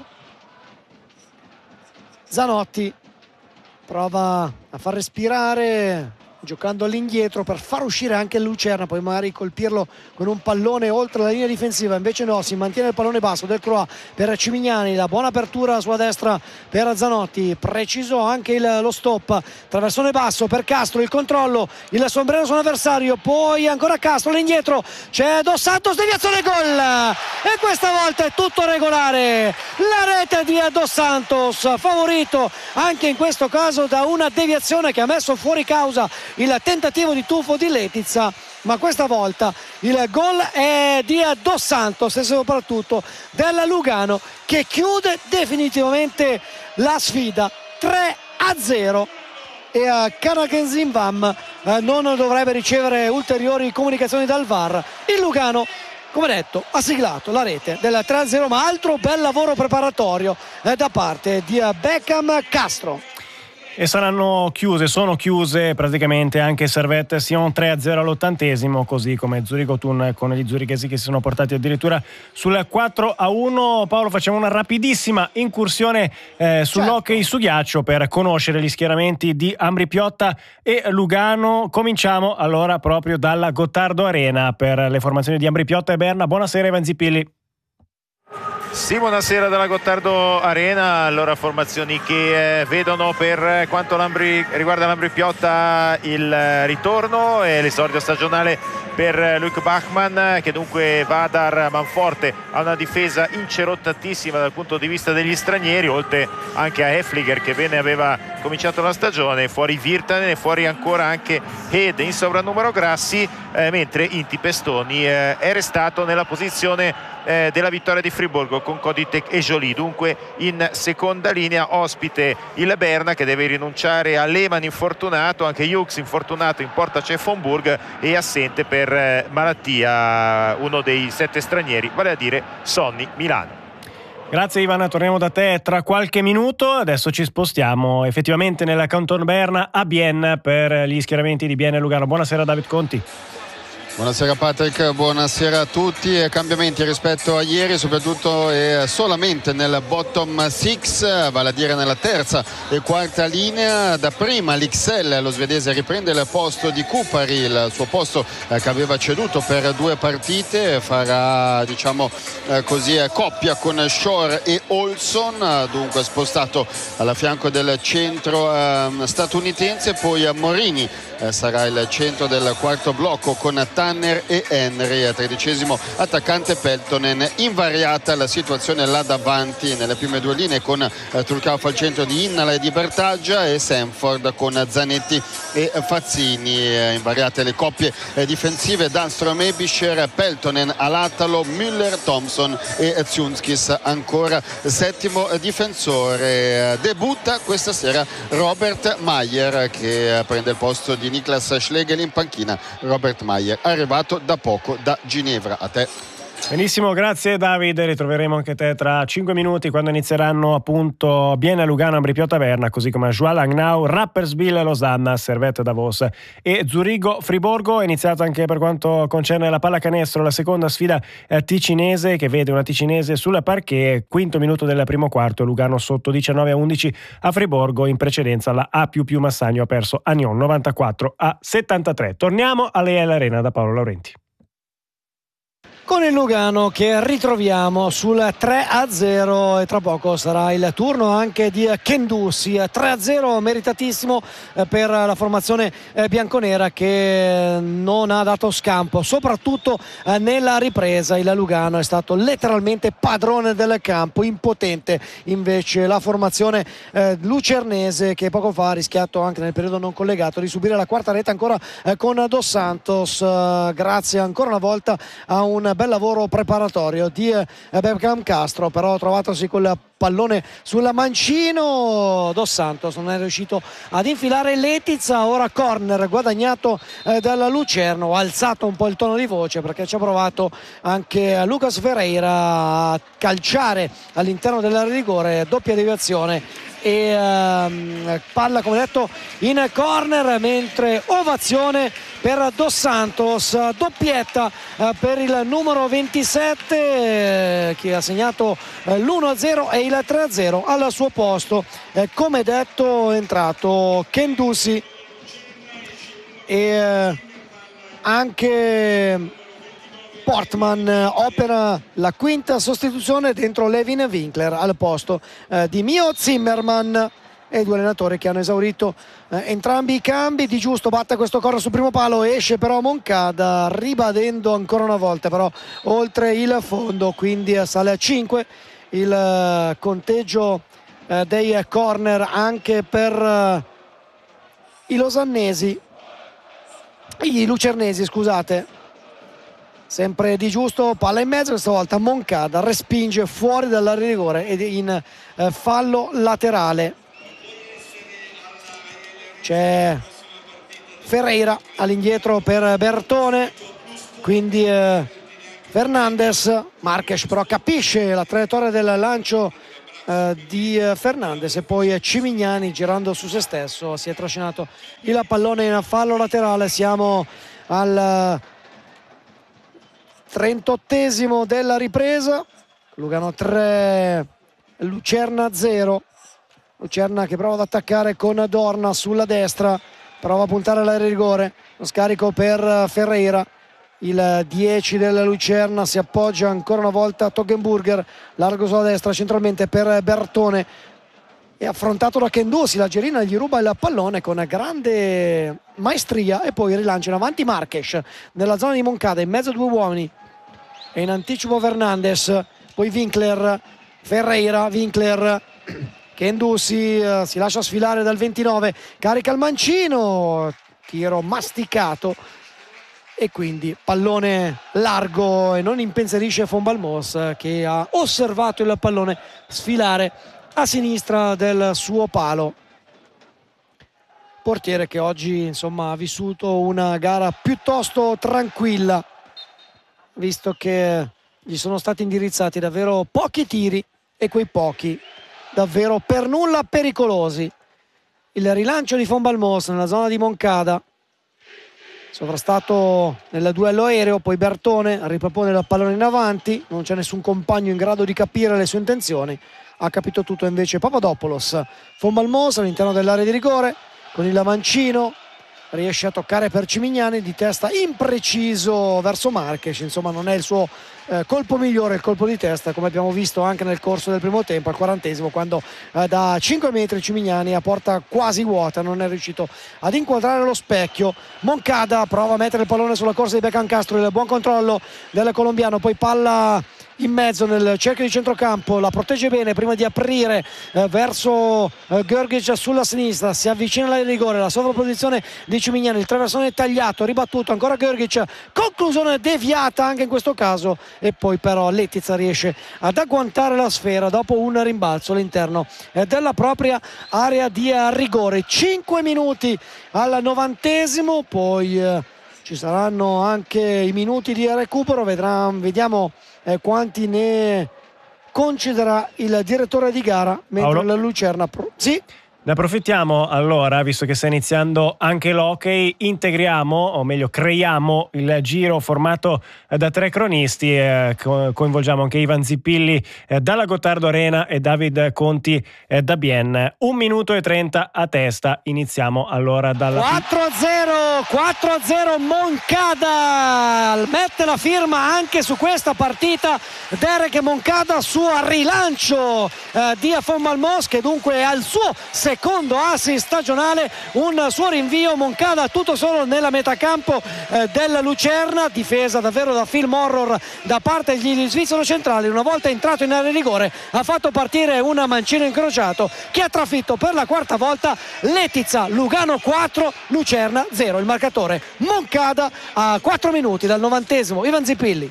Zanotti prova a far respirare giocando all'indietro per far uscire anche il Lucerna, poi magari colpirlo con un pallone oltre la linea difensiva, invece no, si mantiene il pallone basso. Del Croix per Cimignani, la buona apertura sulla destra per Zanotti, preciso anche il, lo stop, traversone basso per Castro, il controllo, il sombrero sull'avversario, poi ancora Castro all'indietro, c'è Dos Santos, deviazione, gol, e questa volta è tutto regolare, la rete di Dos Santos, favorito anche in questo caso da una deviazione che ha messo fuori causa il tentativo di tuffo di Letizia, ma questa volta il gol è di Dos Santos e soprattutto della Lugano, che chiude definitivamente la sfida tre a zero. E uh, Karakenzinvam uh, non dovrebbe ricevere ulteriori comunicazioni dal V A R. Il Lugano, come detto, ha siglato la rete del tre a zero, ma altro bel lavoro preparatorio eh, da parte di uh, Beckham Castro. E saranno chiuse, sono chiuse praticamente anche Servette Sion tre a zero all'ottantesimo, così come Zurigo Thun con gli zurichesi che si sono portati addirittura sul quattro a uno. Paolo, facciamo una rapidissima incursione eh, sull'hockey certo. su ghiaccio per conoscere gli schieramenti di Ambri Piotta e Lugano. Cominciamo allora proprio dalla Gottardo Arena per le formazioni di Ambri Piotta e Berna. Buonasera Ivan Zippilli. Sì, buonasera dalla Gottardo Arena. Allora, formazioni che eh, vedono per quanto l'Ambri, riguarda l'Ambri Piotta il eh, ritorno e l'esordio stagionale per eh, Luc Bachmann, che dunque va a dar manforte a una difesa incerottatissima dal punto di vista degli stranieri, oltre anche a Hefliger che bene aveva cominciato la stagione, fuori Virtanen e fuori ancora anche Head in sovrannumero Grassi, eh, mentre Inti Pestoni eh, è restato nella posizione eh, della vittoria di Friburgo con Koditek e Joly. Dunque in seconda linea ospite il Berna, che deve rinunciare a Lehmann infortunato, anche Hughes infortunato, in porta c'è von Burg e assente per eh, malattia uno dei sette stranieri, vale a dire Sonny Milano. Grazie Ivan, torniamo da te tra qualche minuto. Adesso ci spostiamo effettivamente nella Canton Berna a Bienne per gli schieramenti di Bienne e Lugano. Buonasera David Conti. Buonasera Patrick, buonasera a tutti. Cambiamenti rispetto a ieri, soprattutto e solamente nel bottom six, vale a dire nella terza e quarta linea. Da prima l'X L, lo svedese, riprende il posto di Kupari, il suo posto eh, che aveva ceduto per due partite, farà diciamo eh, così coppia con Shore e Olson, dunque spostato alla fianco del centro eh, statunitense. Poi Morini eh, sarà il centro del quarto blocco con Tanner e Henry, a tredicesimo attaccante Peltonen. Invariata la situazione là davanti nelle prime due linee con eh, Turcauf al centro di Innala e di Bertaggia e Sanford con Zanetti e Fazzini. Eh, invariate le coppie eh, difensive, Danstrom e Bischer, Peltonen, Alatalo, Müller, Thompson e Zunskis ancora settimo difensore. Eh, debutta questa sera Robert Mayer, che eh, prende il posto di Niklas Schlegel in panchina. Robert Mayer arrivato da poco da Ginevra. A te. Benissimo, grazie Davide, ritroveremo anche te tra cinque minuti quando inizieranno appunto Bienne, Lugano, Ambri Piotta, Berna, così come Joie Langnau, Rapperswil, Losanna, Servette, Davos e Zurigo, Friburgo. È iniziata anche per quanto concerne la pallacanestro la seconda sfida eh, ticinese, che vede una ticinese sulla parquet, quinto minuto del primo quarto, Lugano sotto diciannove a undici a Friburgo. In precedenza la A++ Massagno ha perso a Nyon novantaquattro a settantatré. Torniamo all'E L Arena da Paolo Laurenti. Con il Lugano che ritroviamo sul tre a zero e tra poco sarà il turno anche di Kendussi. tre a zero meritatissimo per la formazione bianconera, che non ha dato scampo, soprattutto nella ripresa. Il Lugano è stato letteralmente padrone del campo, impotente invece la formazione lucernese, che poco fa ha rischiato anche nel periodo non collegato di subire la quarta rete ancora con Dos Santos, grazie ancora una volta a un bel lavoro preparatorio di Beckham Castro, però trovatosi col pallone sul mancino. Dos Santos non è riuscito ad infilare Letizia. Ora corner guadagnato eh, dalla Lucerno. Ha alzato un po' il tono di voce perché ci ha provato anche Lucas Ferreira a calciare all'interno dell'area di rigore, doppia deviazione e ehm, palla come detto in corner, mentre ovazione per Dos Santos, doppietta eh, per il numero ventisette eh, che ha segnato eh, l'uno a zero e il tre a zero. Al suo posto eh, come detto è entrato Kendussi e eh, anche Portman opera la quinta sostituzione dentro Levin Winkler al posto eh, di Mio Zimmerman, e due allenatori che hanno esaurito eh, entrambi i cambi. Di Giusto batte questo corner sul primo palo, esce però Moncada ribadendo ancora una volta però oltre il fondo, quindi sale a cinque il eh, conteggio eh, dei corner anche per eh, i losannesi. i lucernesi, scusate. Sempre Di Giusto, palla in mezzo, questa volta Moncada respinge fuori dall'area di rigore ed in eh, fallo laterale. C'è Ferreira all'indietro per Bertone, quindi eh, Fernandes. Marques però capisce la traiettoria del lancio eh, di eh, Fernandes e poi eh, Cimignani, girando su se stesso, si è trascinato il pallone in fallo laterale. Siamo al trentottesimo della ripresa, Lugano tre, Lucerna zero. Lucerna che prova ad attaccare con Dorna sulla destra, prova a puntare all'area di rigore, lo scarico per Ferreira. Il dieci della Lucerna si appoggia ancora una volta a Toggenburger, largo sulla destra centralmente per Bertone, è affrontato da Kendusi, la Gerina gli ruba il pallone con grande maestria e poi rilancia in avanti Marques nella zona di Moncada, in mezzo a due uomini e in anticipo Fernandes, poi Winkler, Ferreira, Winkler, Kendusi uh, si lascia sfilare dal ventinove, carica il mancino, tiro masticato e quindi pallone largo e non impensierisce Von Balmos, che ha osservato il pallone sfilare a sinistra del suo palo. Portiere che oggi insomma ha vissuto una gara piuttosto tranquilla, visto che gli sono stati indirizzati davvero pochi tiri e quei pochi davvero per nulla pericolosi. Il rilancio di Von Balmos nella zona di Moncada, sovrastato nel duello aereo, poi Bertone ripropone il pallone in avanti, non c'è nessun compagno in grado di capire le sue intenzioni, ha capito tutto invece Papadopoulos. Von Balmos all'interno dell'area di rigore con il mancino, riesce a toccare per Cimignani di testa impreciso verso Marques, insomma non è il suo eh, colpo migliore, il colpo di testa, come abbiamo visto anche nel corso del primo tempo, al quarantesimo, quando eh, da cinque metri Cimignani a porta quasi vuota non è riuscito ad inquadrare lo specchio. Moncada prova a mettere il pallone sulla corsa di Beckham Castro, il buon controllo del colombiano, poi palla in mezzo nel cerchio di centrocampo, la protegge bene prima di aprire eh, verso eh, Grgic sulla sinistra, si avvicina all'area di rigore, la sovrapposizione di Cimignani, il traversone tagliato, ribattuto ancora Grgic, conclusione deviata anche in questo caso, e poi però Letizia riesce ad agguantare la sfera dopo un rimbalzo all'interno eh, della propria area di eh, rigore. Cinque minuti al novantesimo, poi eh, ci saranno anche i minuti di recupero, vedrà, vediamo eh, quanti ne concederà il direttore di gara, mentre Paolo? la Lucerna pro- sì. Ne approfittiamo allora, visto che sta iniziando anche l'hockey, integriamo, o meglio creiamo il giro formato da tre cronisti, eh, co- coinvolgiamo anche Ivan Zippilli eh, dalla Gottardo Arena e David Conti eh, da Bienne. Un minuto e trenta a testa, iniziamo allora dalla... quattro a zero, quattro a zero Moncada, mette la firma anche su questa partita Derek Moncada, suo rilancio eh, di Von Balmos, che dunque ha il suo secondo secondo assist stagionale, un suo rinvio. Moncada tutto solo nella metà campo eh, della Lucerna, difesa davvero da film horror da parte degli svizzero centrali. Una volta entrato in area di rigore ha fatto partire un mancino incrociato che ha trafitto per la quarta volta Letizia. Lugano quattro, Lucerna zero, il marcatore Moncada a quattro minuti dal novantesimo. Ivan Zippilli.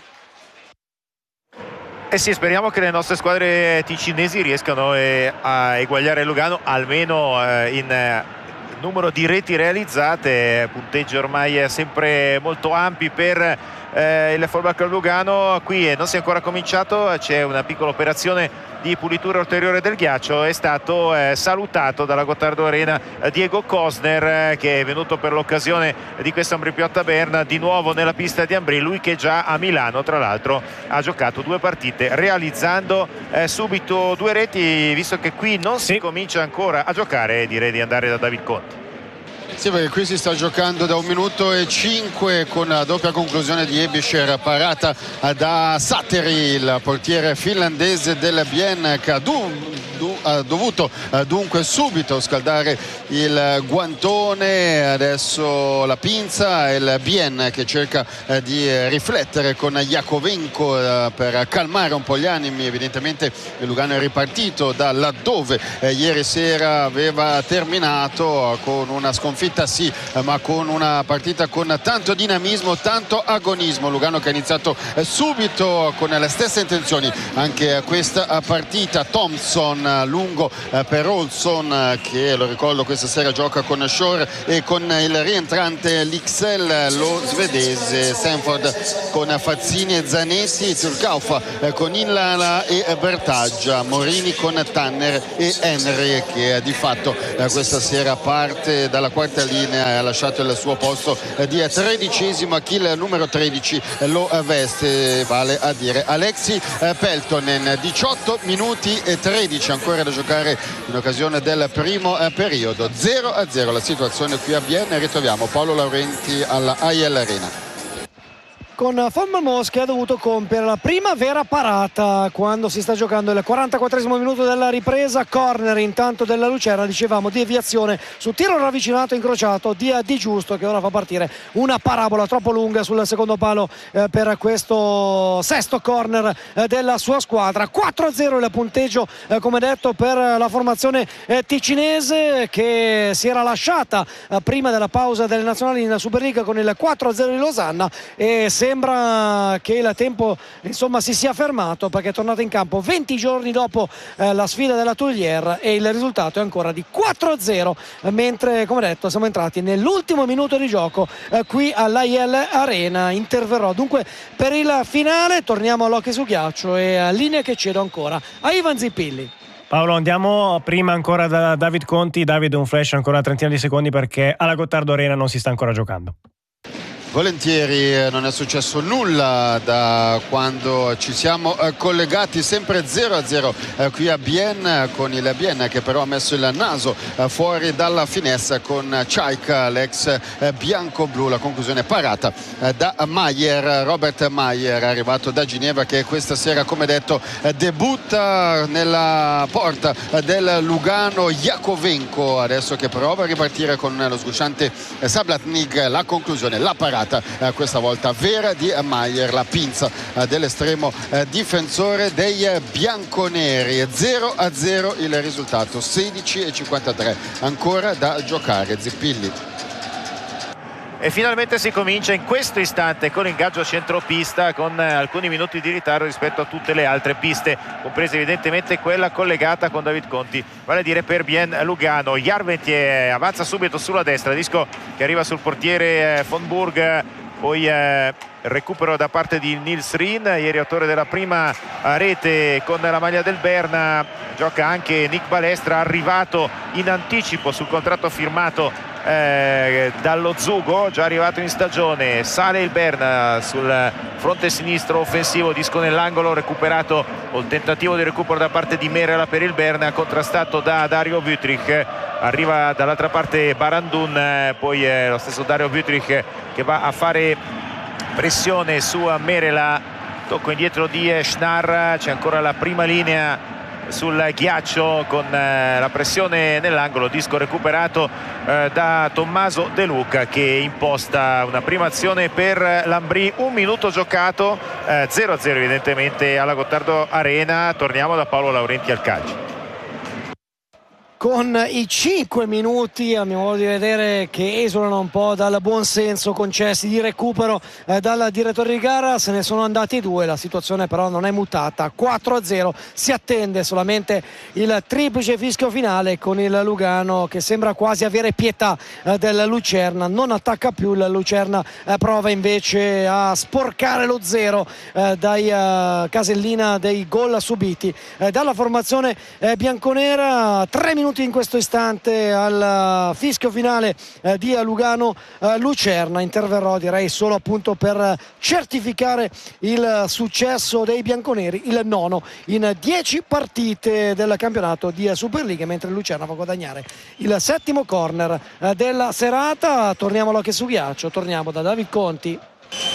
Eh sì, speriamo che le nostre squadre ticinesi riescano eh, a eguagliare Lugano almeno eh, in eh, numero di reti realizzate, punteggi ormai sempre molto ampi per eh, il Football Club Lugano. Qui non si è ancora cominciato, c'è una piccola operazione di pulitura ulteriore del ghiaccio. È stato eh, salutato dalla Gottardo Arena eh, Diego Kosner, eh, che è venuto per l'occasione di questa Ambri Piotta Berna di nuovo nella pista di Ambri, lui che già a Milano tra l'altro ha giocato due partite realizzando eh, subito due reti. Visto che qui non sì. si comincia ancora a giocare, direi di andare da David Conti. Sì, perché qui si sta giocando da un minuto e cinque con la doppia conclusione di Ebischer, parata da Satteri, il portiere finlandese del Bienne, che ha ha dovuto dunque subito scaldare il guantone, adesso la pinza e il Bien che cerca di riflettere con Jakovenko per calmare un po' gli animi. Evidentemente il Lugano è ripartito da laddove ieri sera aveva terminato, con una sconfitta sì, ma con una partita con tanto dinamismo, tanto agonismo. Lugano che ha iniziato subito con le stesse intenzioni anche questa partita. Thompson lungo per Olson, che lo ricordo questa sera gioca con Shore, e con il rientrante l'Ixel, lo svedese Sanford con Fazzini e Zanetti, Turcaufa con Illala e Bertaggia, Morini con Tanner e Henry, che di fatto questa sera parte dalla quarta linea e ha lasciato il suo posto di tredicesimo a chi il numero tredici lo veste, vale a dire Alexi Peltonen. Diciotto minuti e tredici ancora da giocare in occasione del primo periodo, zero a zero la situazione qui a Bienne. Ritroviamo Paolo Laurenti alla A I L Arena. Con Von Malmös che ha dovuto compiere la prima vera parata quando si sta giocando il quarantaquattresimo minuto della ripresa. Corner intanto della Lucerna, dicevamo deviazione su tiro ravvicinato incrociato di Di Giusto, che ora fa partire una parabola troppo lunga sul secondo palo eh, per questo sesto corner eh, della sua squadra. quattro a zero il punteggio eh, come detto per la formazione eh, ticinese, che si era lasciata eh, prima della pausa delle nazionali in Superliga con il quattro a zero di Losanna, e se sembra che il tempo insomma si sia fermato, perché è tornato in campo venti giorni dopo eh, la sfida della Tuilier, e il risultato è ancora di quattro a zero, mentre come detto siamo entrati nell'ultimo minuto di gioco eh, qui all'A I L Arena. Interverrò dunque per il finale, torniamo all'hockey su ghiaccio e a linea che cedo ancora a Ivan Zippilli. Paolo, andiamo prima ancora da David Conti. David, un flash ancora una trentina di secondi, perché alla Gottardo Arena non si sta ancora giocando. Volentieri, non è successo nulla da quando ci siamo eh, collegati, sempre zero a zero eh, qui a Bienne, con il Bienne che però ha messo il naso eh, fuori dalla finestra con Ciaica, l'ex eh, bianco-blu. La conclusione parata eh, da Maier, Robert Maier, arrivato da Ginevra, che questa sera come detto eh, debutta nella porta eh, del Lugano. Jakovenko adesso che prova a ripartire con lo sgusciante eh, Sablatnik. La conclusione, la parata Eh, questa volta vera di Maier, la pinza eh, dell'estremo eh, difensore dei eh, bianconeri. Zero a zero il risultato, sedici e cinquantatré ancora da giocare. Zippilli. E finalmente si comincia in questo istante con ingaggio centropista, con alcuni minuti di ritardo rispetto a tutte le altre piste, comprese evidentemente quella collegata con David Conti, vale a dire per Bienne Lugano. Jarventier avanza subito sulla destra, disco che arriva sul portiere von Burg, poi eh, recupero da parte di Nils Rien, ieri autore della prima rete con la maglia del Berna. Gioca anche Nick Balestra, arrivato in anticipo sul contratto firmato Eh, dallo Zugo, già arrivato in stagione. Sale il Berna sul fronte sinistro offensivo, disco nell'angolo, recuperato, o il tentativo di recupero da parte di Merela per il Berna, contrastato da Dario Wüthrich. Arriva dall'altra parte Barandun, eh, poi eh, lo stesso Dario Wüthrich che va a fare pressione su Merela. Tocco indietro di Schnarr, c'è ancora la prima linea sul ghiaccio con eh, la pressione nell'angolo, disco recuperato eh, da Tommaso De Luca, che imposta una prima azione per l'Ambrì. Un minuto giocato, eh, zero a zero evidentemente alla Gottardo Arena. Torniamo da Paolo Laurenti al calcio. Con i cinque minuti, a mio modo di vedere, che esulano un po' dal buon senso concessi di recupero eh, dal direttore di gara, se ne sono andati due. La situazione però non è mutata, quattro a zero. Si attende solamente il triplice fischio finale, con il Lugano che sembra quasi avere pietà eh, della Lucerna. Non attacca più, la Lucerna eh, prova invece a sporcare lo zero eh, dai eh, casellina dei gol subiti eh, dalla formazione eh, bianconera. Tre minuti in questo istante al fischio finale eh, di Lugano eh, Lucerna. Interverrò direi solo appunto per certificare il successo dei bianconeri, il nono in dieci partite del campionato di Superliga, mentre Lucerna va a guadagnare il settimo corner eh, della serata. Torniamo all'hockey su ghiaccio, torniamo da David Conti.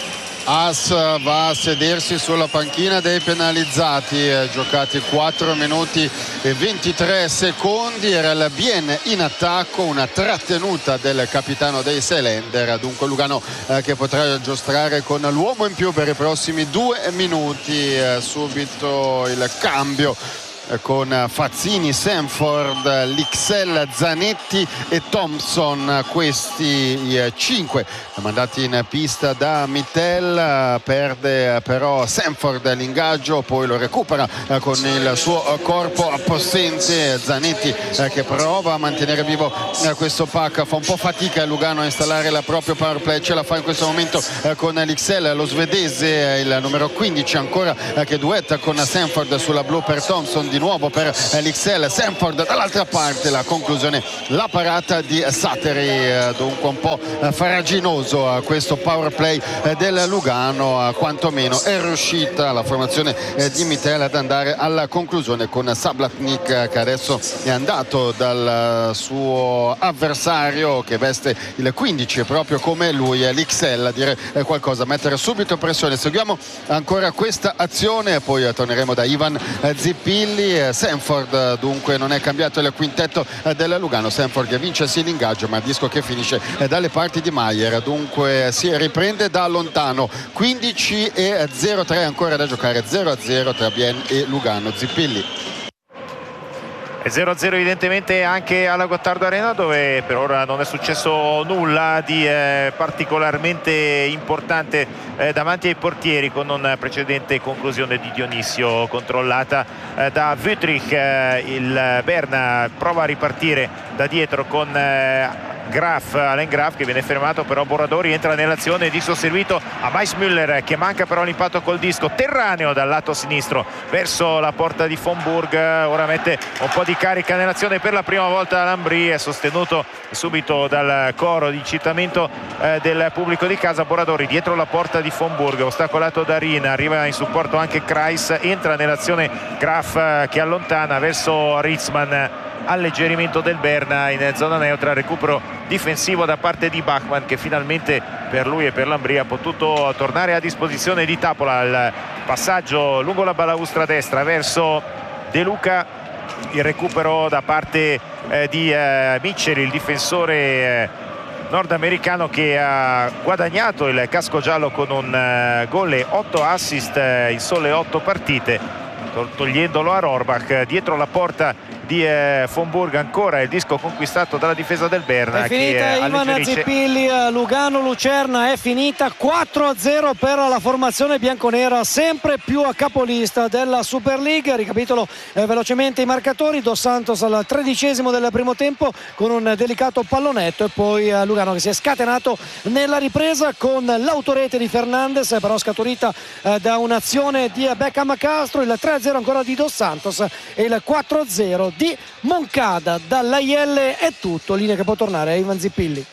Haas va a sedersi sulla panchina dei penalizzati, eh, giocati quattro minuti e ventitré secondi, era il Bien in attacco, una trattenuta del capitano dei Seelander, dunque Lugano eh, che potrà giostrare con l'uomo in più per i prossimi due minuti, eh, subito il cambio con Fazzini, Sanford, Lixel, Zanetti e Thompson, questi i cinque mandati in pista da Mittel. Perde però Sanford l'ingaggio, poi lo recupera con il suo corpo possente. Zanetti che prova a mantenere vivo questo pack, fa un po' fatica Lugano a installare la propria power play, ce la fa in questo momento con Lixel, lo svedese, il numero quindici ancora che duetta con Sanford sulla blu per Thompson, di nuovo per l'X L, Sanford dall'altra parte, la conclusione, la parata di Satteri, dunque un po' faraginoso questo power play del Lugano, quantomeno è riuscita la formazione di Mittel ad andare alla conclusione con Sablatnik che adesso è andato dal suo avversario che veste il quindici proprio come lui, l'X L, a dire qualcosa, mettere subito pressione. Seguiamo ancora questa azione e poi torneremo da Ivan Zippilli. Sanford dunque non è cambiato il quintetto del Lugano, Sanford che vince sì l'ingaggio ma il disco che finisce dalle parti di Maier, dunque si riprende da lontano. Quindici e zero tre ancora da giocare, zero a zero tra Bien e Lugano. Zippilli. zero a zero evidentemente anche alla Gottardo Arena, dove per ora non è successo nulla di eh, particolarmente importante eh, davanti ai portieri, con una precedente conclusione di Dionisio controllata eh, da Wüttrich. Eh, il Berna prova a ripartire da dietro con eh, Graf, Alain Graf che viene fermato, però Borradori entra nell'azione, disco servito a Meismüller che manca però l'impatto col disco, Terraneo dal lato sinistro verso la porta di Fomburg, ora mette un po' di carica nell'azione per la prima volta Lambri, è sostenuto subito dal coro di incitamento eh, del pubblico di casa. Borradori dietro la porta di Fomburg, ostacolato da Rina, arriva in supporto anche Kreis, entra nell'azione Graf eh, che allontana verso Ritzmann, alleggerimento del Berna in zona neutra, recupero difensivo da parte di Bachmann che finalmente per lui e per Lambria ha potuto tornare a disposizione di Tapola. Il passaggio lungo la balaustra destra verso De Luca, il recupero da parte eh, di eh, Mitchell, il difensore eh, nordamericano che ha guadagnato il casco giallo con un eh, gol e otto assist eh, in sole otto partite, togliendolo a Rohrbach. Dietro la porta di eh, Fomburg ancora il disco conquistato dalla difesa del Berna. È finita, che eh, Ivan Zippilli, Lugano-Lucerna è finita, quattro a zero per la formazione bianconera, sempre più a capolista della Super League. Ricapitolo eh, velocemente i marcatori: Dos Santos al tredicesimo del primo tempo con un delicato pallonetto, e poi eh, Lugano che si è scatenato nella ripresa con l'autorete di Fernandes, però scaturita eh, da un'azione di Beckham Castro, il tre a zero ancora di Dos Santos e il quattro a zero di Moncada. Dall'A I L è tutto, linea che può tornare a Ivan Zippilli.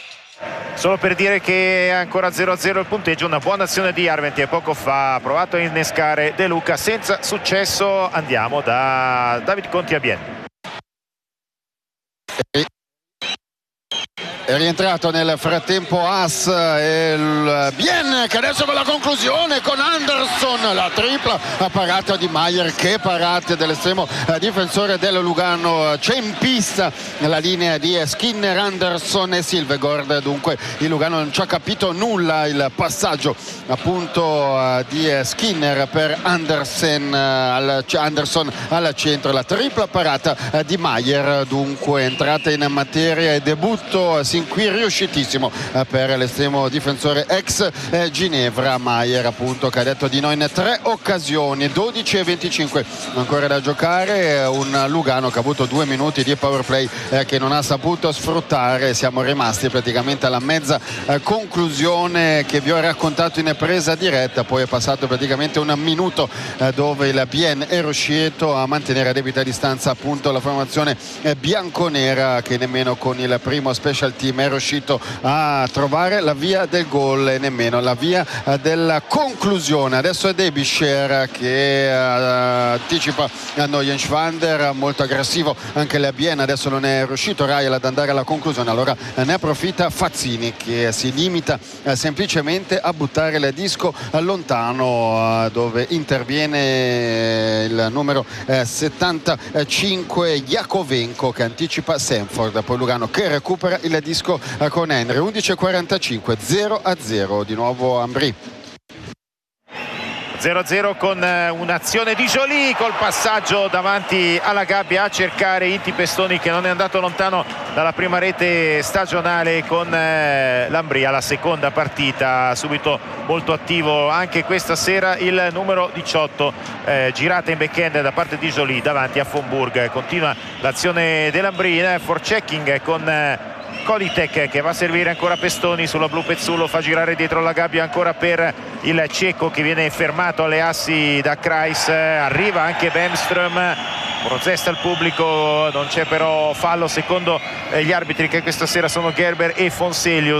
Solo per dire che è ancora zero a zero il punteggio, una buona azione di Arventi e poco fa ha provato a innescare De Luca senza successo. Andiamo da David Conti a Bien. È rientrato nel frattempo Haas e il Bien che adesso con la conclusione con Anderson, la tripla parata di Maier, che parate dell'estremo difensore del Lugano. C'è in pista la linea di Skinner, Anderson e Silvegård, dunque il Lugano non ci ha capito nulla. Il passaggio appunto di Skinner per Andersen, al, Anderson al centro, la tripla parata di Maier, dunque entrata in materia e debutto sin qui riuscitissimo per l'estremo difensore ex Ginevra. Maier appunto che ha detto di no in tre occasioni, dodici e venticinque ancora da giocare, un Lugano che ha avuto due minuti di power play eh, che non ha saputo sfruttare. Siamo rimasti praticamente alla mezza eh, conclusione che vi ho raccontato in presa diretta, poi è passato praticamente un minuto eh, dove il Bien è riuscito a mantenere a debita distanza appunto la formazione eh, bianconera, che nemmeno con il primo special team team è riuscito a trovare la via del gol e nemmeno la via della conclusione. Adesso è Derbyshire che uh, anticipa a Neuenschwander, molto aggressivo anche la Biena, adesso non è riuscito Raiel ad andare alla conclusione, allora ne approfitta Fazzini che si limita uh, semplicemente a buttare il disco lontano, uh, dove interviene il numero uh, settantacinque Jakovenko che anticipa Sanford, poi Lugano che recupera il disco uh, con Henry. Undici e quarantacinque, zero a zero di nuovo Ambry. zero a zero con un'azione di Joly col passaggio davanti alla gabbia a cercare Inti Pestoni, che non è andato lontano dalla prima rete stagionale con l'Ambria. La seconda partita, subito molto attivo anche questa sera il numero diciotto, eh, girata in backhand da parte di Joly davanti a Fomburg. Continua l'azione dell'Ambria, forechecking con Kolitek che va a servire ancora Pestoni sulla blu Pezzullo, fa girare dietro la gabbia ancora per il ceco che viene fermato alle assi da Kreis, arriva anche Bemström, protesta il pubblico, non c'è però fallo secondo gli arbitri che questa sera sono Gerber e Fonselius.